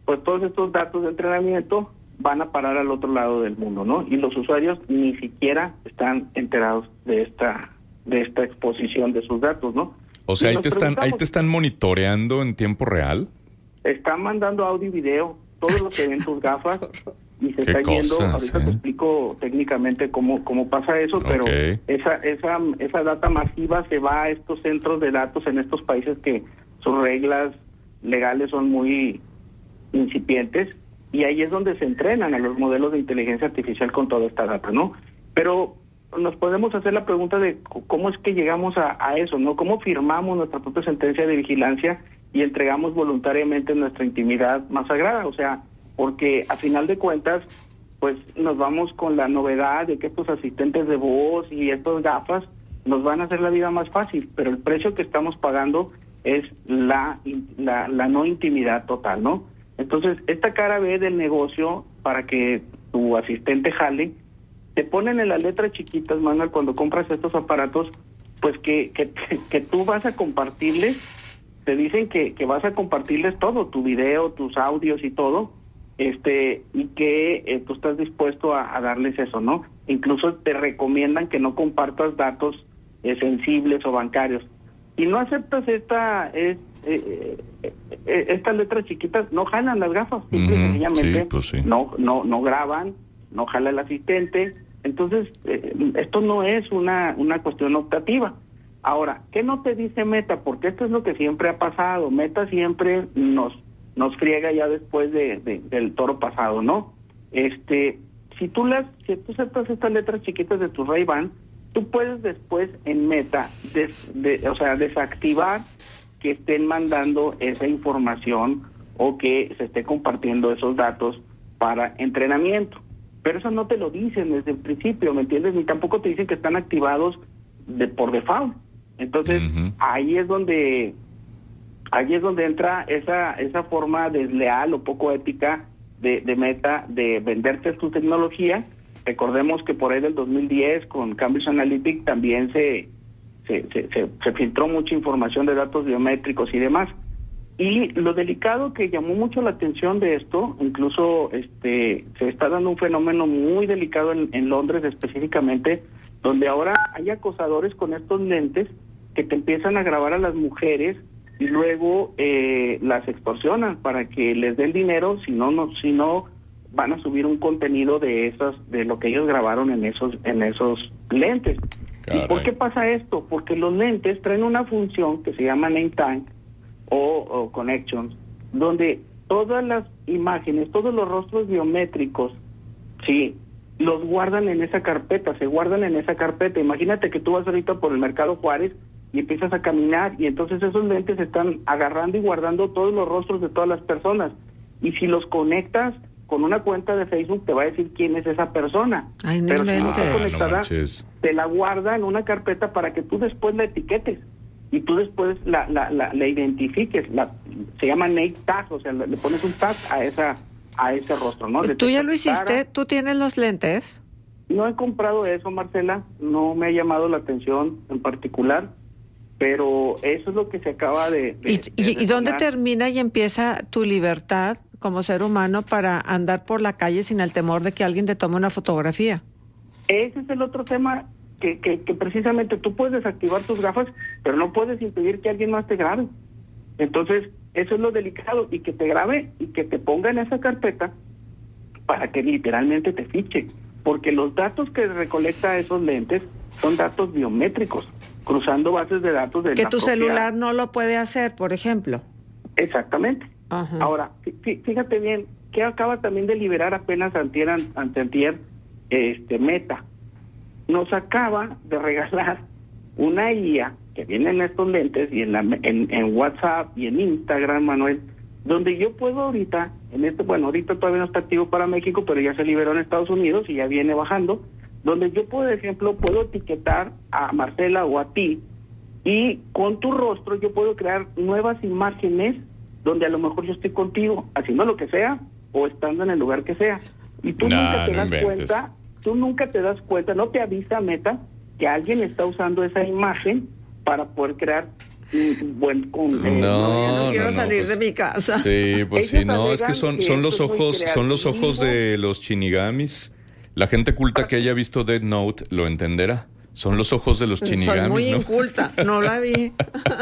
pues todos estos datos de entrenamiento van a parar al otro lado del mundo, ¿no? Y los usuarios ni siquiera están enterados de esta de esta exposición de sus datos, ¿no? O sea, Y ahí nos te están ahí preguntamos, te están monitoreando en tiempo real. están mandando audio y video, todo lo que ven tus gafas, y se Qué está yendo, cosas, ahorita ¿eh? te explico técnicamente cómo, cómo pasa eso, pero Ok. esa, esa, esa data masiva se va a estos centros de datos en estos países que sus reglas legales son muy incipientes, y ahí es donde se entrenan a los modelos de inteligencia artificial con toda esta data, ¿no? Pero nos podemos hacer la pregunta de c- cómo es que llegamos a, a eso, ¿no? ¿Cómo firmamos nuestra propia sentencia de vigilancia y entregamos voluntariamente nuestra intimidad más sagrada? O sea, porque a final de cuentas, pues nos vamos con la novedad de que estos asistentes de voz y estas gafas nos van a hacer la vida más fácil, pero el precio que estamos pagando es la, in- la, la no intimidad total, ¿no? Entonces, esta cara B del negocio, para que tu asistente jale, te ponen en las letras chiquitas, Manuel, cuando compras estos aparatos, pues que, que, que tú vas a compartirles, te dicen que, que vas a compartirles todo, tu video, tus audios y todo, este y que eh, tú estás dispuesto a, a darles eso, ¿no? Incluso te recomiendan que no compartas datos eh, sensibles o bancarios. Si no aceptas esta es, eh, eh, eh, estas letras chiquitas, no jalan las gafas, simple y Ujú, sencillamente sí, pues sí. no no no graban, no jala el asistente. Entonces, eh, esto no es una, una cuestión optativa. Ahora, ¿qué no te dice Meta? Porque esto es lo que siempre ha pasado. Meta siempre nos nos friega ya después de, de- del toro pasado, ¿no? Este, si tú las, si tú aceptas estas letras chiquitas de tu Ray-Ban, tú puedes después en Meta, des- de- o sea, desactivar que estén mandando esa información o que se esté compartiendo esos datos para entrenamiento. Pero eso no te lo dicen desde el principio, ¿me entiendes? Ni tampoco te dicen que están activados de por default. Entonces, ahí es donde ahí es donde entra esa esa forma desleal o poco ética de, de Meta de venderte tu tecnología. Recordemos que por ahí del dos mil diez con Cambridge Analytica también se se, se, se se filtró mucha información de datos biométricos y demás. Y lo delicado que llamó mucho la atención de esto, incluso este se está dando un fenómeno muy delicado en, en Londres específicamente, donde ahora hay acosadores con estos lentes que te empiezan a grabar a las mujeres y luego eh, las extorsionan para que les den dinero, si no, no, si no van a subir un contenido de esas, de lo que ellos grabaron en esos, en esos lentes. Caray. ¿Y por qué pasa esto? Porque los lentes traen una función que se llama name tag o, o connections, donde todas las imágenes, todos los rostros biométricos, sí, los guardan en esa carpeta, se guardan en esa carpeta. Imagínate que tú vas ahorita por el Mercado Juárez y empiezas a caminar y entonces esos lentes están agarrando y guardando todos los rostros de todas las personas. Y si los conectas con una cuenta de Facebook, te va a decir quién es esa persona. Ay, no Pero si no inventes. está Ah, no conectada, manches. te la guarda en una carpeta para que tú después la etiquetes y tú después la la, la, la identifiques. La, se llama name tag, o sea, le, le pones un tag a esa a ese rostro, ¿no? ¿Tú ya Detecta lo tu hiciste? cara. ¿Tú tienes los lentes? No he comprado eso, Marcela, no me ha llamado la atención en particular, pero eso es lo que se acaba de... de- ¿Y, de y, y dónde detonar. termina y empieza tu libertad como ser humano para andar por la calle sin el temor de que alguien te tome una fotografía? Ese es el otro tema, que, que, que precisamente tú puedes desactivar tus gafas, pero no puedes impedir que alguien más te grabe. Entonces, eso es lo delicado, y que te grabe y que te ponga en esa carpeta para que literalmente te fiche, porque los datos que recolecta esos lentes son datos biométricos, cruzando bases de datos de Que la tu propia- celular no lo puede hacer, por ejemplo. Exactamente. Ahora, fí- fí- fíjate bien, que acaba también de liberar apenas antier, an- anteantier, este, Meta. Nos acaba de regalar una I A que viene en estos lentes y en, la, en, en WhatsApp y en Instagram, Manuel, donde yo puedo ahorita, en este, bueno, ahorita todavía no está activo para México, pero ya se liberó en Estados Unidos y ya viene bajando, donde yo, por ejemplo, puedo etiquetar a Marcela o a ti, y con tu rostro yo puedo crear nuevas imágenes donde a lo mejor yo estoy contigo, haciendo lo que sea, o estando en el lugar que sea. Y tú Nah, nunca te no das inventes. cuenta, tú nunca te das cuenta, no te avisa Meta que alguien está usando esa imagen para poder crear buen con, eh, no, no, no quiero no, salir pues, de mi casa. Sí, pues Ellos sí, no, es que alegan son, que son los esto es muy ojos, son los ojos de los shinigamis. La gente culta que haya visto Death Note lo entenderá. Son los ojos de los shinigamis, Soy muy ¿no? inculta, no la vi.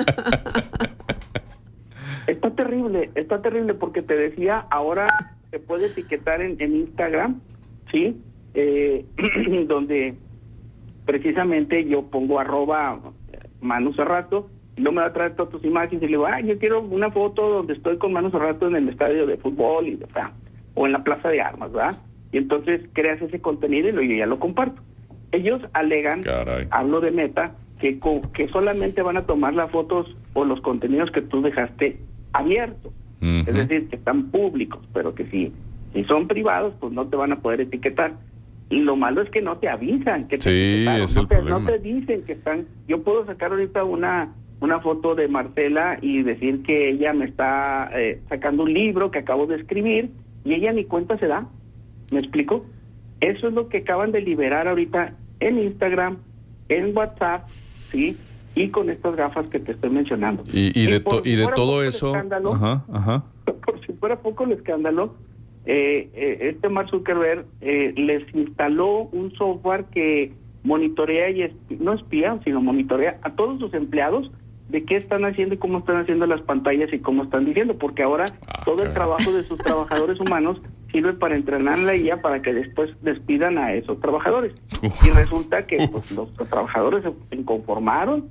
Está terrible, está terrible porque te decía, ahora se puede etiquetar en, en Instagram, ¿sí? Eh, donde precisamente yo pongo arroba Manu Cerrato, y no me va a traer todas tus imágenes y le digo, ah, yo quiero una foto donde estoy con Manu Cerrato en el estadio de fútbol y, o sea, o en la plaza de armas, ¿verdad? Y entonces creas ese contenido y lo, yo ya lo comparto. Ellos alegan, Caray. hablo de Meta, que, co- que solamente van a tomar las fotos o los contenidos que tú dejaste abiertos, uh-huh. es decir, que están públicos, pero que si, si son privados, pues no te van a poder etiquetar. Y lo malo es que no te avisan que te Sí, etiquetaron, es no el te, problema. no te dicen que están. Yo puedo sacar ahorita una una foto de Marcela y decir que ella me está eh, sacando un libro que acabo de escribir y ella ni cuenta se da. ¿Me explico? Eso es lo que acaban de liberar ahorita en Instagram, en WhatsApp, ¿sí? Y con estas gafas que te estoy mencionando. Y, y de, por to- si y de fuera todo poco el eso... escándalo, Ajá, ajá. por si fuera poco el escándalo, eh, eh, este Mark Zuckerberg eh, les instaló un software que monitorea y esp- no espía, sino monitorea a todos sus empleados de qué están haciendo y cómo están haciendo las pantallas y cómo están diciendo, porque ahora Ah, todo el caray. trabajo de sus trabajadores humanos sirve para entrenar la I A para que después despidan a esos trabajadores. Uf. Y resulta que pues, los, los trabajadores se inconformaron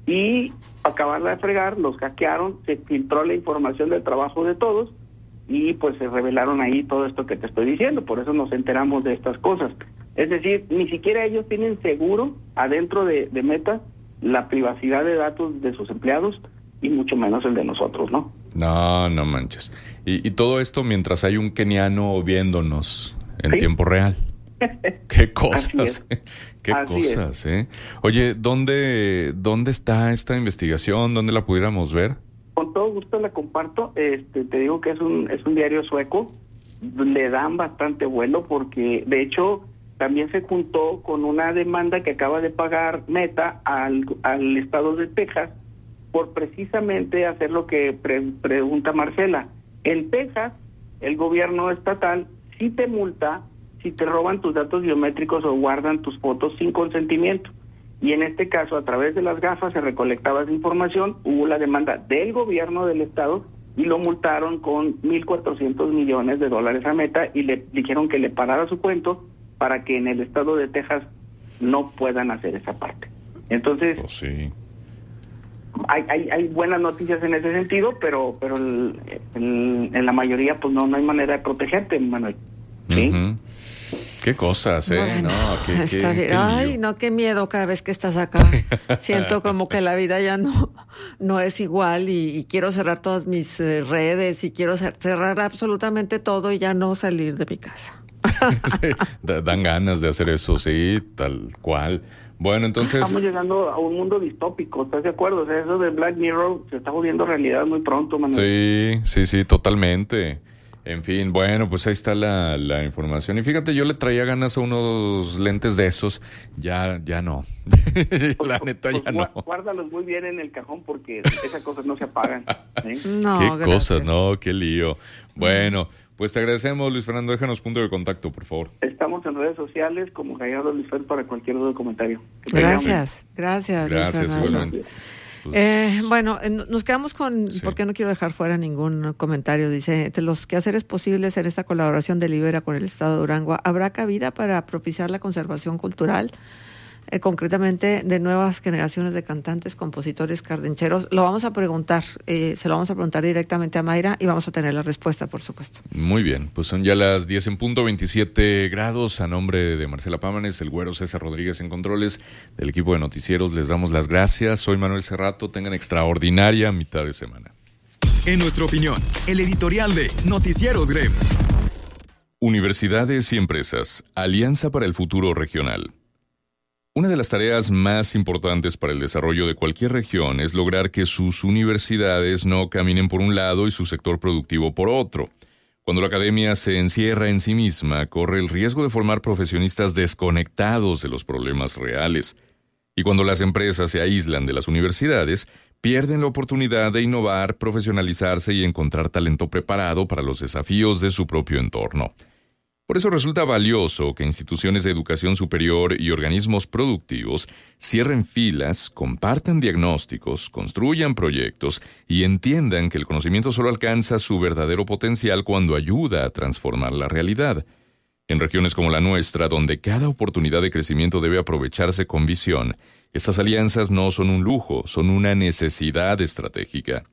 y para acabarla de fregar, los hackearon, se filtró la información del trabajo de todos y pues se revelaron ahí todo esto que te estoy diciendo, por eso nos enteramos de estas cosas. Es decir, ni siquiera ellos tienen seguro adentro de, de Meta la privacidad de datos de sus empleados y mucho menos el de nosotros, ¿no? No, no manches. Y, y todo esto mientras hay un keniano viéndonos en ¿Sí? tiempo real. Qué cosas, Así es. qué Así cosas, ¿eh? Oye, ¿dónde, ¿dónde está esta investigación? ¿Dónde la pudiéramos ver? Con todo gusto la comparto. Este, te digo que es un es un diario sueco. Le dan bastante vuelo porque, de hecho, también se juntó con una demanda que acaba de pagar Meta al, al estado de Texas por precisamente hacer lo que pre- pregunta Marcela. En Texas, el gobierno estatal sí te multa si te roban tus datos biométricos o guardan tus fotos sin consentimiento. Y en este caso, a través de las gafas se recolectaba esa información, hubo la demanda del gobierno del estado y lo multaron con mil cuatrocientos millones de dólares a Meta y le dijeron que le parara su cuento para que en el estado de Texas no puedan hacer esa parte. Entonces, Oh, sí. hay, hay hay buenas noticias en ese sentido, pero pero el- el- en la mayoría pues no no hay manera de protegerte, Manuel. ¿Sí? Ujú. Qué cosas, ¿eh? Bueno, no, qué, qué- está bien. qué lío. Ay, no, qué miedo cada vez que estás acá. Siento como que la vida ya no, no es igual y, y quiero cerrar todas mis eh, redes y quiero cer- cerrar absolutamente todo y ya no salir de mi casa. Sí, da- dan ganas de hacer eso, sí, tal cual. Bueno, entonces... Estamos llegando a un mundo distópico, ¿estás de acuerdo? O sea, eso de Black Mirror se está volviendo realidad muy pronto, Manuel. Sí, sí, sí, totalmente. En fin, bueno, pues ahí está la, la información. Y fíjate, yo le traía ganas a unos lentes de esos. Ya, ya no. La neta, Pues ya no. gua- Guárdalos muy bien en el cajón porque esas cosas no se apagan. ¿eh? No, Qué gracias. cosas, ¿no? Qué lío. Bueno, pues te agradecemos, Luis Fernando. Déjanos punto de contacto, por favor. Estamos en redes sociales como Gallardo Luis Fer para cualquier otro comentario. Que tengan- Gracias, gracias. Luis Gracias, Fernando. igualmente. Eh, bueno, eh, nos quedamos con, porque no quiero dejar fuera ningún comentario, dice, de los quehaceres posibles en esta colaboración de Libera con el Estado de Durango, ¿habrá cabida para propiciar la conservación cultural? Eh, concretamente de nuevas generaciones de cantantes, compositores, cardencheros. Lo vamos a preguntar, eh, se lo vamos a preguntar directamente a Mayra y vamos a tener la respuesta, por supuesto. Muy bien, pues son ya las diez en punto, veintisiete grados. A nombre de Marcela Pámanes, el güero César Rodríguez en controles, del equipo de noticieros, les damos las gracias. Soy Manuel Cerrato, tengan extraordinaria mitad de semana. En nuestra opinión, el editorial de Noticieros Grem. Universidades y empresas, Alianza para el Futuro Regional. Una de las tareas más importantes para el desarrollo de cualquier región es lograr que sus universidades no caminen por un lado y su sector productivo por otro. Cuando la academia se encierra en sí misma, corre el riesgo de formar profesionistas desconectados de los problemas reales. Y cuando las empresas se aíslan de las universidades, pierden la oportunidad de innovar, profesionalizarse y encontrar talento preparado para los desafíos de su propio entorno. Por eso resulta valioso que instituciones de educación superior y organismos productivos cierren filas, compartan diagnósticos, construyan proyectos y entiendan que el conocimiento solo alcanza su verdadero potencial cuando ayuda a transformar la realidad. En regiones como la nuestra, donde cada oportunidad de crecimiento debe aprovecharse con visión, estas alianzas no son un lujo, son una necesidad estratégica.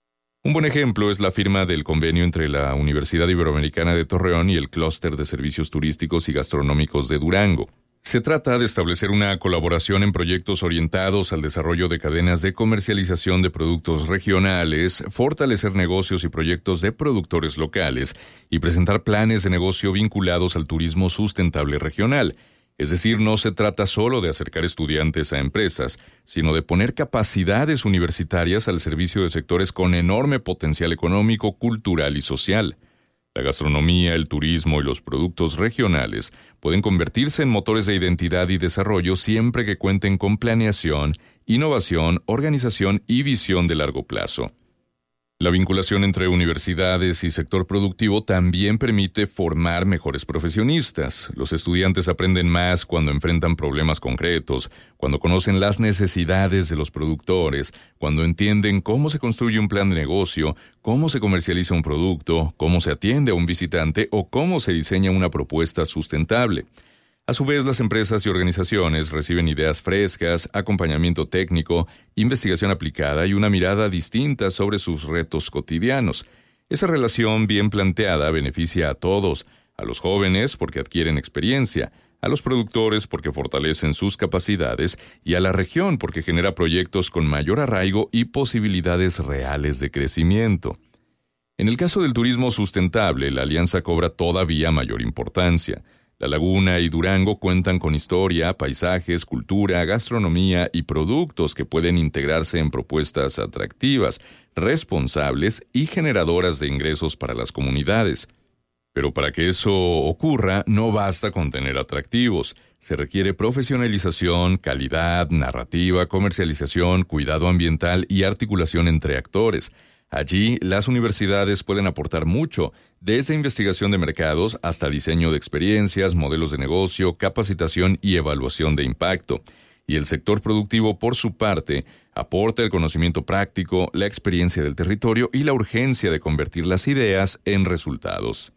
Un buen ejemplo es la firma del convenio entre la Universidad Iberoamericana de Torreón y el Clúster de Servicios Turísticos y Gastronómicos de Durango. Se trata de establecer una colaboración en proyectos orientados al desarrollo de cadenas de comercialización de productos regionales, fortalecer negocios y proyectos de productores locales y presentar planes de negocio vinculados al turismo sustentable regional. Es decir, no se trata solo de acercar estudiantes a empresas, sino de poner capacidades universitarias al servicio de sectores con enorme potencial económico, cultural y social. La gastronomía, el turismo y los productos regionales pueden convertirse en motores de identidad y desarrollo siempre que cuenten con planeación, innovación, organización y visión de largo plazo. La vinculación entre universidades y sector productivo también permite formar mejores profesionistas. Los estudiantes aprenden más cuando enfrentan problemas concretos, cuando conocen las necesidades de los productores, cuando entienden cómo se construye un plan de negocio, cómo se comercializa un producto, cómo se atiende a un visitante o cómo se diseña una propuesta sustentable. A su vez, las empresas y organizaciones reciben ideas frescas, acompañamiento técnico, investigación aplicada y una mirada distinta sobre sus retos cotidianos. Esa relación bien planteada beneficia a todos, a los jóvenes porque adquieren experiencia, a los productores porque fortalecen sus capacidades y a la región porque genera proyectos con mayor arraigo y posibilidades reales de crecimiento. En el caso del turismo sustentable, la alianza cobra todavía mayor importancia. La Laguna y Durango cuentan con historia, paisajes, cultura, gastronomía y productos que pueden integrarse en propuestas atractivas, responsables y generadoras de ingresos para las comunidades. Pero para que eso ocurra, no basta con tener atractivos. Se requiere profesionalización, calidad, narrativa, comercialización, cuidado ambiental y articulación entre actores. Allí, las universidades pueden aportar mucho, desde investigación de mercados hasta diseño de experiencias, modelos de negocio, capacitación y evaluación de impacto. Y el sector productivo, por su parte, aporta el conocimiento práctico, la experiencia del territorio y la urgencia de convertir las ideas en resultados.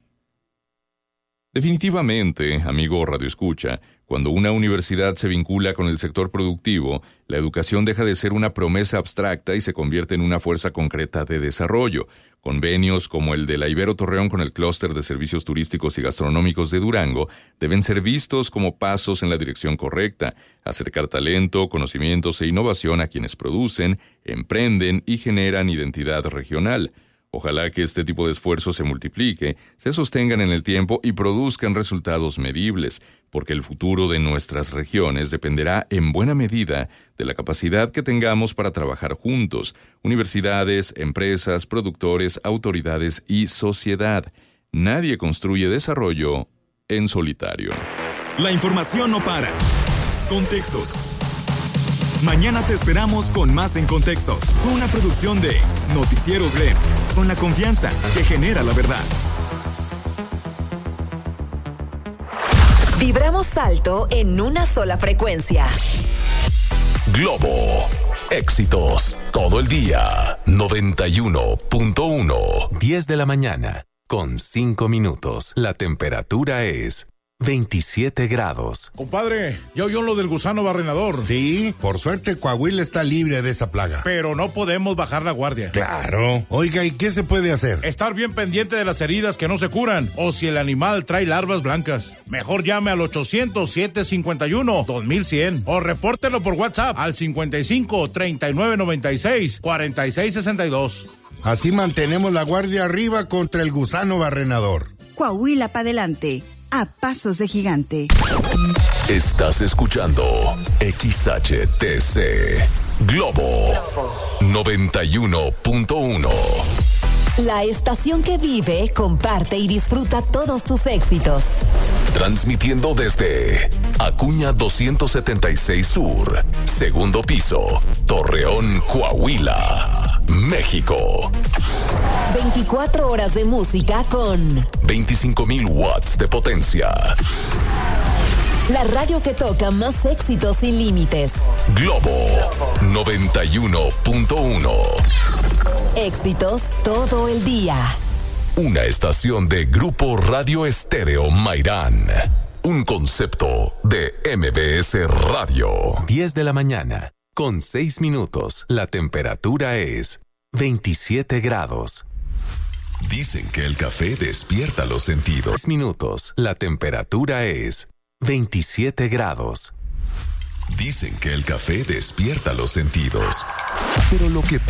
Definitivamente, amigo radioescucha, cuando una universidad se vincula con el sector productivo, la educación deja de ser una promesa abstracta y se convierte en una fuerza concreta de desarrollo. Convenios como el de la Ibero Torreón con el Clúster de Servicios Turísticos y Gastronómicos de Durango deben ser vistos como pasos en la dirección correcta, acercar talento, conocimientos e innovación a quienes producen, emprenden y generan identidad regional. Ojalá que este tipo de esfuerzos se multiplique, se sostengan en el tiempo y produzcan resultados medibles, porque el futuro de nuestras regiones dependerá en buena medida de la capacidad que tengamos para trabajar juntos, universidades, empresas, productores, autoridades y sociedad. Nadie construye desarrollo en solitario. La información no para. Contextos. Mañana te esperamos con más en Contextos, una producción de Noticieros L E M, con la confianza que genera la verdad. Vibramos alto en una sola frecuencia. Globo. Éxitos todo el día. noventa y uno punto uno. diez de la mañana, con cinco minutos. La temperatura es veintisiete grados. Compadre, ¿ya oyó lo del gusano barrenador? Sí, por suerte Coahuila está libre de esa plaga. Pero no podemos bajar la guardia. Claro. Oiga, ¿y qué se puede hacer? Estar bien pendiente de las heridas que no se curan, o si el animal trae larvas blancas. Mejor llame al ochocientos, siete cincuenta y uno, dos mil cien o repórtelo por WhatsApp al cincuenta y cinco, treinta y nueve noventa y seis, cuarenta y seis sesenta y dos. Así mantenemos la guardia arriba contra el gusano barrenador. Coahuila para adelante. A pasos de gigante. Estás escuchando X H T C Globo noventa y uno punto uno. La estación que vive, comparte y disfruta todos tus éxitos. Transmitiendo desde Acuña doscientos setenta y seis Sur, segundo piso, Torreón, Coahuila, México. veinticuatro horas de música con veinticinco mil watts de potencia. La radio que toca más éxitos sin límites. Globo noventa y uno punto uno. Éxitos todo el día. Una estación de Grupo Radio Estéreo Mairán. Un concepto de M B S Radio. diez de la mañana, con seis minutos. La temperatura es veintisiete grados. Dicen que el café despierta los sentidos. diez minutos. La temperatura es veintisiete grados. Dicen que el café despierta los sentidos. Pero lo que